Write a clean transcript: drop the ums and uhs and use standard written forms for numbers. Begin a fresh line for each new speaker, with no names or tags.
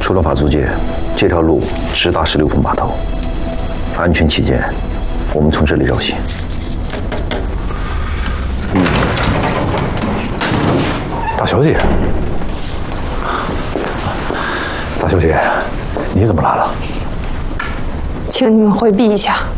出了法租界，这条路直达16铺码头。安全起见，我们从这里绕行。
大小姐，大小姐，你怎么来了？
请你们回避一下。